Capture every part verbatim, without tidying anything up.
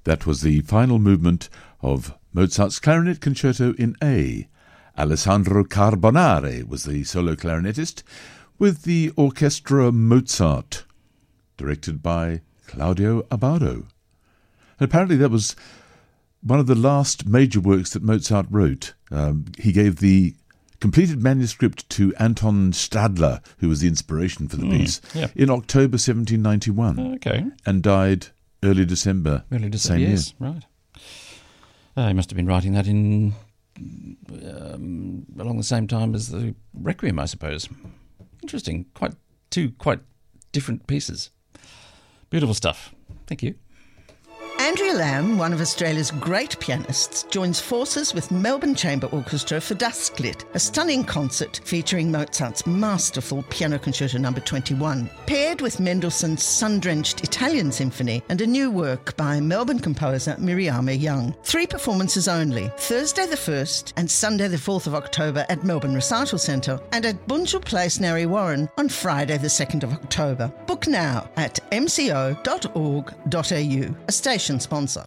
That was the final movement of Mozart's Clarinet Concerto in A. Alessandro Carbonare was the solo clarinetist, with the Orchestra Mozart, directed by Claudio Abbado. Apparently that was one of the last major works that Mozart wrote. Um, he gave the completed manuscript to Anton Stadler, who was the inspiration for the mm, piece, yeah. in October seventeen ninety-one, okay. and died early December. Early December, same yes, year. right. Uh, he must have been writing that in um, along the same time as the Requiem, I suppose. Interesting. Quite two quite different pieces. Beautiful stuff. Thank you. Andrea Lamb, one of Australia's great pianists, joins forces with Melbourne Chamber Orchestra for Dusklit, a stunning concert featuring Mozart's masterful Piano Concerto number twenty-one, paired with Mendelssohn's sun-drenched Italian Symphony and a new work by Melbourne composer Miriama Young. Three performances only, Thursday the first and Sunday the fourth of October at Melbourne Recital Centre, and at Bunjil Place, Narre Warren on Friday the second of October. Book now at m c o dot org dot a u, a station sponsor.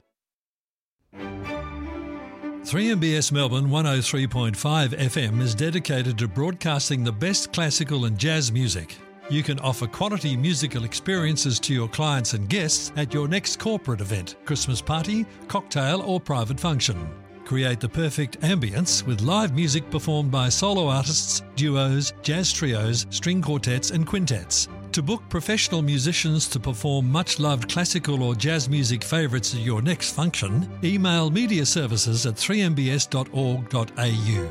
three M B S Melbourne one oh three point five F M is dedicated to broadcasting the best classical and jazz music. You can offer quality musical experiences to your clients and guests at your next corporate event, Christmas party, cocktail or private function. Create the perfect ambience with live music performed by solo artists, duos, jazz trios, string quartets and quintets. To book professional musicians to perform much-loved classical or jazz music favourites at your next function, email media services at three m b s dot org dot a u.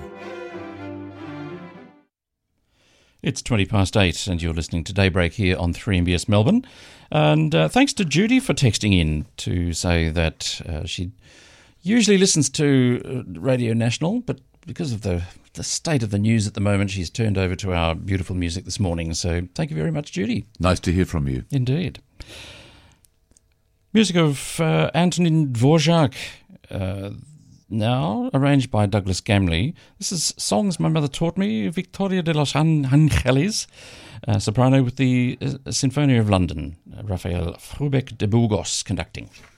It's twenty past eight and you're listening to Daybreak here on three M B S Melbourne. And uh, thanks to Judy for texting in to say that uh, she usually listens to Radio National, but because of the, the state of the news at the moment, she's turned over to our beautiful music this morning. So thank you very much, Judy. Nice to hear from you. Indeed. Music of uh, Antonin Dvorak, uh, now arranged by Douglas Gamley. This is Songs My Mother Taught Me, Victoria de los Angeles, uh, soprano with the uh, Sinfonia of London, uh, Rafael Frubeck de Burgos conducting.